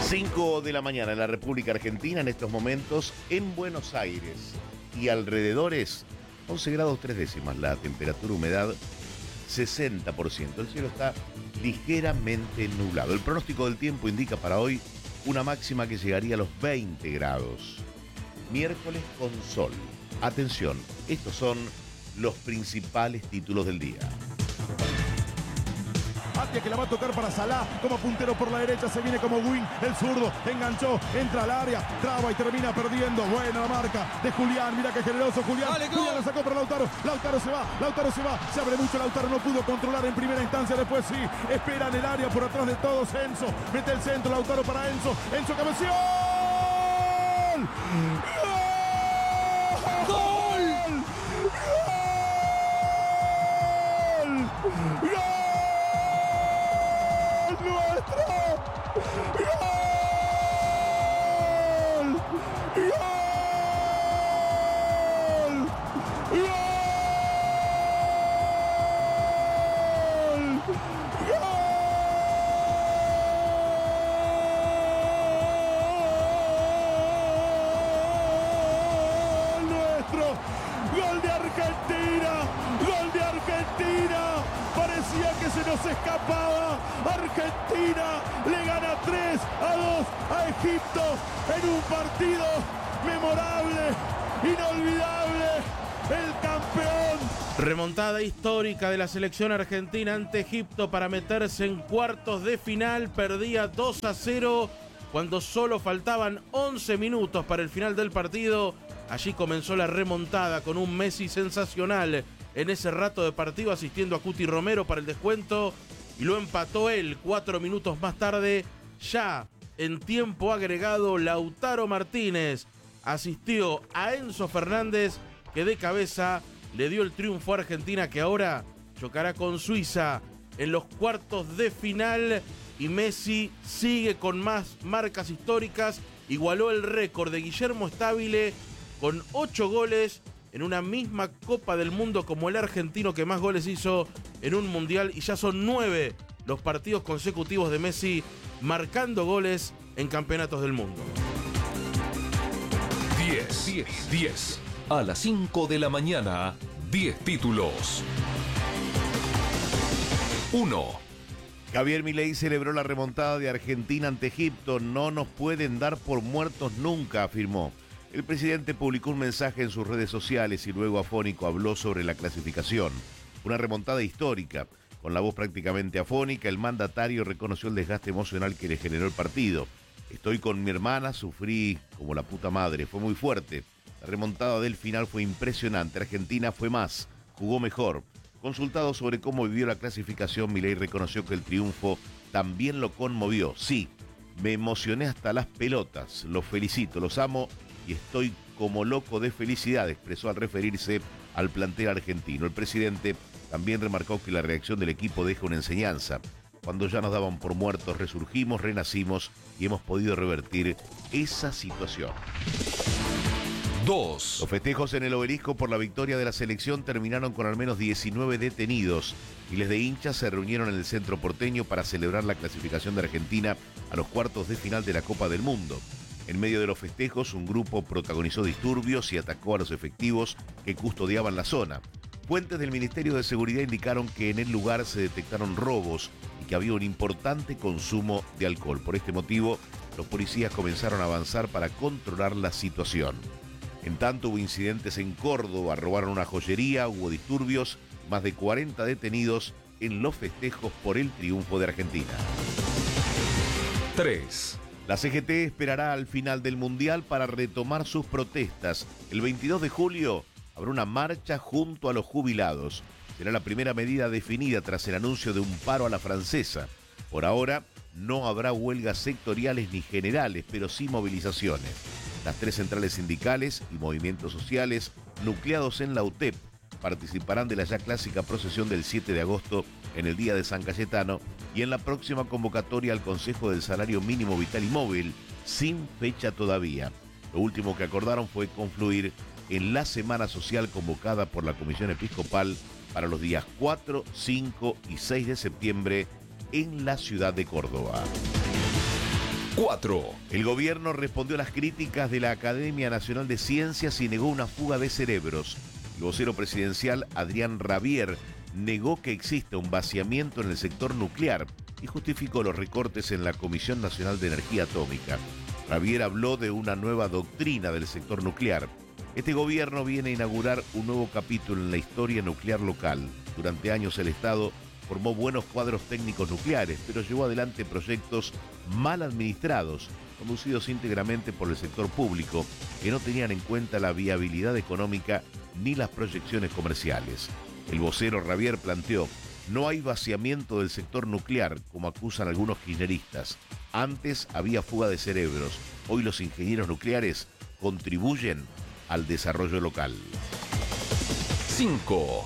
5 de la mañana en la República Argentina, en estos momentos, en Buenos Aires y alrededores, 11 grados 3 décimas, la temperatura, humedad 60%. El cielo está ligeramente nublado. El pronóstico del tiempo indica para hoy una máxima que llegaría a los 20 grados. Miércoles con sol. Atención, estos son los principales títulos del día. Atia que la va a tocar para Salah, como puntero por la derecha, se viene como wing, el zurdo, enganchó, entra al área, traba y termina perdiendo. Buena la marca de Julián, mira qué generoso Julián. Vale, Julián la sacó para Lautaro, Lautaro se va, se abre mucho Lautaro, no pudo controlar en primera instancia, después sí, espera en el área por atrás de todos Enzo, mete el centro, Lautaro para Enzo, Enzo cabeció. ¡Gol! ¡Gol! ¡Gol! ¡Gol! ¡Nuestro! ¡Gol! ¡Gol! ¡Gol! ¡Gol! ¡Nuestro! ¡Gol de Argentina! ¡Gol de Argentina! Parecía que se nos escapaba. Argentina le gana 3-2 a Egipto en un partido memorable, inolvidable. El campeón. Remontada histórica de la selección argentina ante Egipto para meterse en cuartos de final. Perdía 2-0 cuando solo faltaban 11 minutos para el final del partido. Allí comenzó la remontada con un Messi sensacional en ese rato de partido, asistiendo a Cuti Romero para el descuento, y lo empató él 4 minutos más tarde. Ya en tiempo agregado, Lautaro Martínez asistió a Enzo Fernández, que de cabeza le dio el triunfo a Argentina, que ahora chocará con Suiza en los cuartos de final. Y Messi sigue con más marcas históricas, igualó el récord de Guillermo Stabile con 8 goles en una misma Copa del Mundo como el argentino que más goles hizo en un mundial, y ya son 9 los partidos consecutivos de Messi marcando goles en campeonatos del mundo. 10. A las 5 de la mañana, 10 títulos. 1. Javier Milei celebró la remontada de Argentina ante Egipto. No nos pueden dar por muertos nunca, afirmó. El presidente publicó un mensaje en sus redes sociales y luego afónico habló sobre la clasificación. Una remontada histórica. Con la voz prácticamente afónica, el mandatario reconoció el desgaste emocional que le generó el partido. Estoy con mi hermana, sufrí como la puta madre, fue muy fuerte. La remontada del final fue impresionante. Argentina fue más, jugó mejor. Consultado sobre cómo vivió la clasificación, Milei reconoció que el triunfo también lo conmovió. Sí, me emocioné hasta las pelotas. Los felicito, los amo y estoy como loco de felicidad, expresó al referirse al plantel argentino. El presidente también remarcó que la reacción del equipo deja una enseñanza. Cuando ya nos daban por muertos, resurgimos, renacimos y hemos podido revertir esa situación. 2. Los festejos en el Obelisco por la victoria de la selección terminaron con al menos 19 detenidos. Miles de hinchas se reunieron en el centro porteño para celebrar la clasificación de Argentina a los cuartos de final de la Copa del Mundo. En medio de los festejos, un grupo protagonizó disturbios y atacó a los efectivos que custodiaban la zona. Fuentes del Ministerio de Seguridad indicaron que en el lugar se detectaron robos y que había un importante consumo de alcohol. Por este motivo, los policías comenzaron a avanzar para controlar la situación. En tanto, hubo incidentes en Córdoba, robaron una joyería, hubo disturbios, más de 40 detenidos en los festejos por el triunfo de Argentina. 3. La CGT esperará al final del Mundial para retomar sus protestas. El 22 de julio habrá una marcha junto a los jubilados. Será la primera medida definida tras el anuncio de un paro a la francesa. Por ahora, no habrá huelgas sectoriales ni generales, pero sí movilizaciones. Las 3 centrales sindicales y movimientos sociales nucleados en la UTEP participarán de la ya clásica procesión del 7 de agosto en el Día de San Cayetano y en la próxima convocatoria al Consejo del Salario Mínimo Vital y Móvil, sin fecha todavía. Lo último que acordaron fue confluir en la Semana Social convocada por la Comisión Episcopal para los días 4, 5 y 6 de septiembre en la ciudad de Córdoba. 4. El gobierno respondió a las críticas de la Academia Nacional de Ciencias y negó una fuga de cerebros. El vocero presidencial Adrián Rabier negó que exista un vaciamiento en el sector nuclear y justificó los recortes en la Comisión Nacional de Energía Atómica. Rabier habló de una nueva doctrina del sector nuclear. Este gobierno viene a inaugurar un nuevo capítulo en la historia nuclear local. Durante años el Estado formó buenos cuadros técnicos nucleares, pero llevó adelante proyectos mal administrados, conducidos íntegramente por el sector público, que no tenían en cuenta la viabilidad económica ni las proyecciones comerciales. El vocero Rabier planteó: no hay vaciamiento del sector nuclear, como acusan algunos kirchneristas. Antes había fuga de cerebros. Hoy los ingenieros nucleares contribuyen al desarrollo local. 5.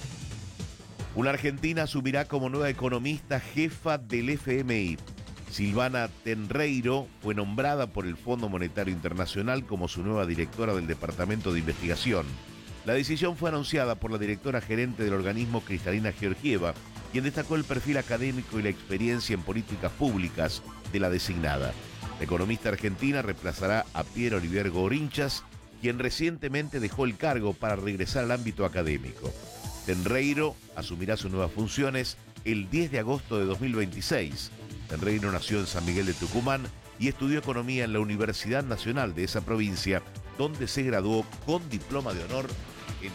Una argentina asumirá como nueva economista jefa del FMI. Silvana Tenreiro fue nombrada por el Fondo Monetario Internacional como su nueva directora del Departamento de Investigación. La decisión fue anunciada por la directora gerente del organismo, Cristalina Georgieva, quien destacó el perfil académico y la experiencia en políticas públicas de la designada. La economista argentina reemplazará a Pierre Olivier Gorinchas, quien recientemente dejó el cargo para regresar al ámbito académico. Tenreiro asumirá sus nuevas funciones el 10 de agosto de 2026. Tenreiro nació en San Miguel de Tucumán y estudió economía en la Universidad Nacional de esa provincia, donde se graduó con diploma de honor en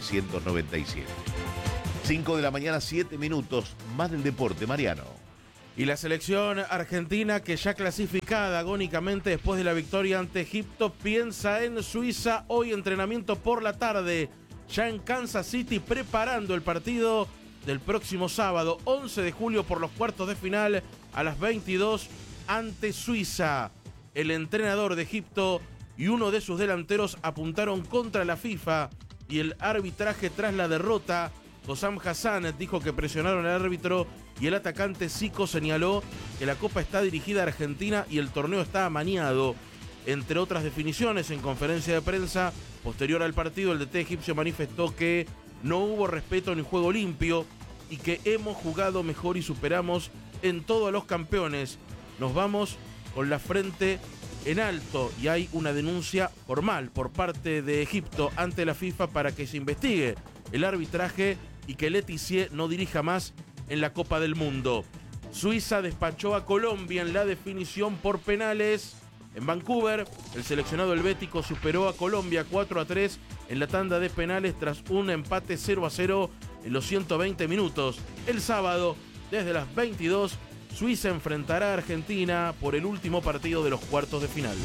1997. 5 de la mañana, 7 minutos, más del deporte, Mariano. Y la selección argentina, que ya clasificada agónicamente después de la victoria ante Egipto, piensa en Suiza. Hoy entrenamiento por la tarde, ya en Kansas City, preparando el partido del próximo sábado, 11 de julio, por los cuartos de final a las 22 ante Suiza. El entrenador de Egipto y uno de sus delanteros apuntaron contra la FIFA y el arbitraje tras la derrota. Hossam Hassan dijo que presionaron al árbitro y el atacante Zico señaló que la Copa está dirigida a Argentina y el torneo está amañado. Entre otras definiciones, en conferencia de prensa posterior al partido, el DT egipcio manifestó que no hubo respeto ni juego limpio y que hemos jugado mejor y superamos en todo a los campeones. Nos vamos con la frente en alto y hay una denuncia formal por parte de Egipto ante la FIFA para que se investigue el arbitraje y que Letizier no dirija más en la Copa del Mundo. Suiza despachó a Colombia en la definición por penales. En Vancouver, el seleccionado helvético superó a Colombia 4-3 en la tanda de penales tras un empate 0-0 en los 120 minutos. El sábado, desde las 22, Suiza enfrentará a Argentina por el último partido de los cuartos de final.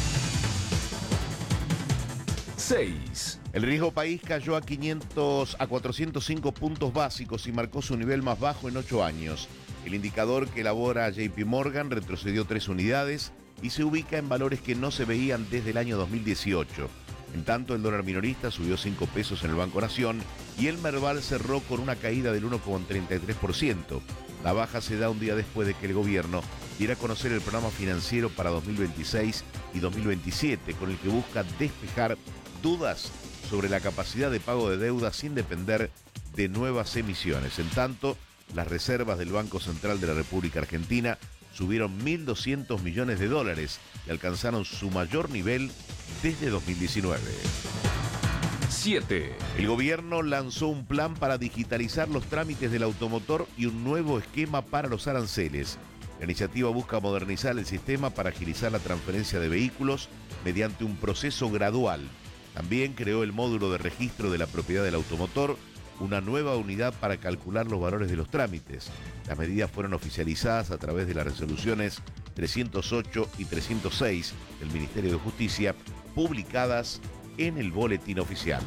6. El riesgo país cayó a 405 puntos básicos y marcó su nivel más bajo en 8 años. El indicador que elabora JP Morgan retrocedió 3 unidades y se ubica en valores que no se veían desde el año 2018. En tanto, el dólar minorista subió 5 pesos en el Banco Nación y el Merval cerró con una caída del 1,33%. La baja se da un día después de que el gobierno diera a conocer el programa financiero para 2026 y 2027, con el que busca despejar dudas sobre la capacidad de pago de deuda sin depender de nuevas emisiones. En tanto, las reservas del Banco Central de la República Argentina subieron 1.200 millones de dólares y alcanzaron su mayor nivel desde 2019. 7. El gobierno lanzó un plan para digitalizar los trámites del automotor y un nuevo esquema para los aranceles. La iniciativa busca modernizar el sistema para agilizar la transferencia de vehículos mediante un proceso gradual. También creó el módulo de registro de la propiedad del automotor, una nueva unidad para calcular los valores de los trámites. Las medidas fueron oficializadas a través de las resoluciones 308 y 306 del Ministerio de Justicia, publicadas en el Boletín Oficial.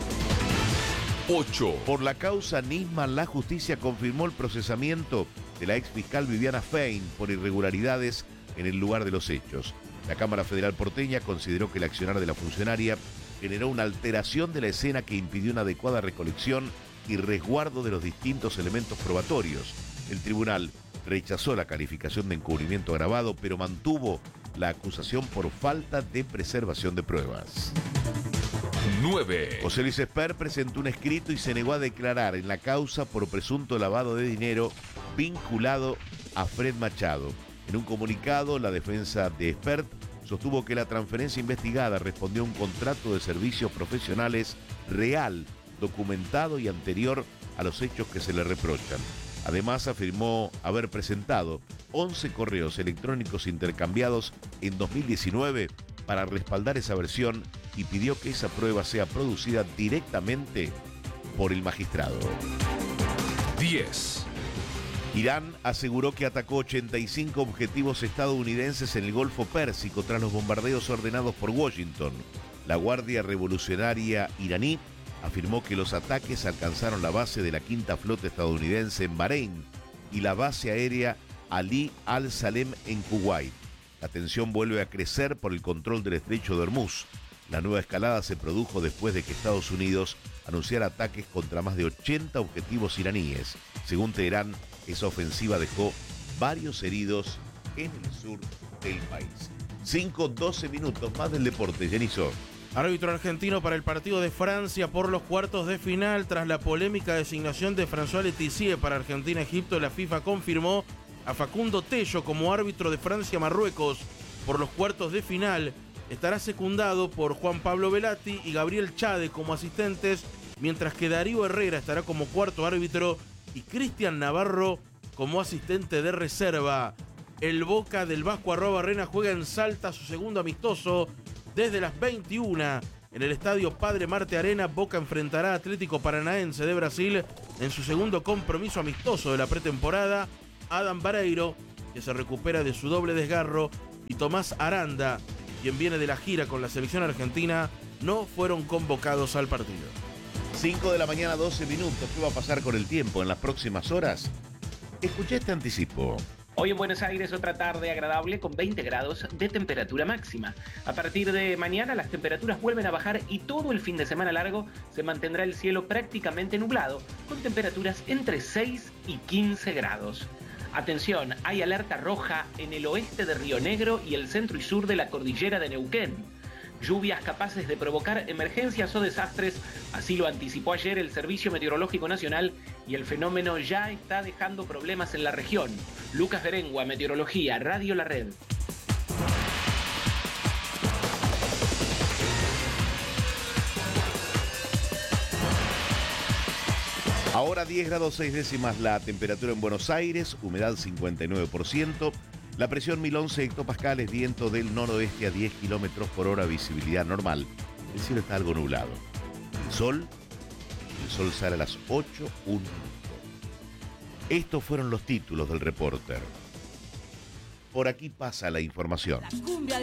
8. Por la causa Nisman, la justicia confirmó el procesamiento de la exfiscal Viviana Fein por irregularidades en el lugar de los hechos. La Cámara Federal porteña consideró que el accionar de la funcionaria generó una alteración de la escena que impidió una adecuada recolección y resguardo de los distintos elementos probatorios. El tribunal rechazó la calificación de encubrimiento agravado, pero mantuvo la acusación por falta de preservación de pruebas. 9. José Luis Esper presentó un escrito y se negó a declarar en la causa por presunto lavado de dinero vinculado a Fred Machado. En un comunicado, la defensa de Espert sostuvo que la transferencia investigada respondió a un contrato de servicios profesionales real, documentado y anterior a los hechos que se le reprochan. Además, afirmó haber presentado 11 correos electrónicos intercambiados en 2019 para respaldar esa versión y pidió que esa prueba sea producida directamente por el magistrado. 10. Irán aseguró que atacó 85 objetivos estadounidenses en el Golfo Pérsico tras los bombardeos ordenados por Washington. La Guardia Revolucionaria iraní afirmó que los ataques alcanzaron la base de la Quinta Flota estadounidense en Bahrein y la base aérea Ali al-Salem en Kuwait. La tensión vuelve a crecer por el control del estrecho de Hormuz. La nueva escalada se produjo después de que Estados Unidos anunciara ataques contra más de 80 objetivos iraníes. Según Teherán, esa ofensiva dejó varios heridos en el sur del país. 5-12 minutos más del deporte, Jenizó. Árbitro argentino para el partido de Francia por los cuartos de final. Tras la polémica designación de François Letizia para Argentina-Egipto, la FIFA confirmó a Facundo Tello como árbitro de Francia-Marruecos por los cuartos de final. Estará secundado por Juan Pablo Velati y Gabriel Chade como asistentes, mientras que Darío Herrera estará como cuarto árbitro y Cristian Navarro como asistente de reserva. El Boca del Vasco Arrobarrena juega en Salta su segundo amistoso desde las 21. En el estadio Padre Marte Arena, Boca enfrentará a Atlético Paranaense de Brasil en su segundo compromiso amistoso de la pretemporada. Adam Bareiro, que se recupera de su doble desgarro, y Tomás Aranda, quien viene de la gira con la selección argentina, no fueron convocados al partido. 5 de la mañana, 12 minutos. ¿Qué va a pasar con el tiempo en las próximas horas? Escuché este anticipo. Hoy en Buenos Aires otra tarde agradable con 20 grados de temperatura máxima. A partir de mañana las temperaturas vuelven a bajar y todo el fin de semana largo se mantendrá el cielo prácticamente nublado, con temperaturas entre 6 y 15 grados. Atención, hay alerta roja en el oeste de Río Negro y el centro y sur de la cordillera de Neuquén. Lluvias capaces de provocar emergencias o desastres, así lo anticipó ayer el Servicio Meteorológico Nacional, y el fenómeno ya está dejando problemas en la región. Lucas Berengua, Meteorología, Radio La Red. Ahora 10 grados 6 décimas la temperatura en Buenos Aires, humedad 59%, la presión 1011 hectopascales, viento del noroeste a 10 kilómetros por hora, visibilidad normal. El cielo está algo nublado. El sol sale a las 8:01. Estos fueron los títulos del Reporter. Por aquí pasa la información.